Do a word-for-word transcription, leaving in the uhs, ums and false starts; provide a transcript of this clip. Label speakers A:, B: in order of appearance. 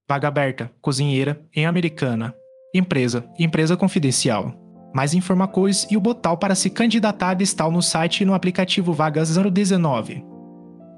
A: Vaga aberta, cozinheira, em Americana. Empresa, empresa confidencial. Mais informações e o botão para se candidatar estão no site e no aplicativo Vagas zero dezenove.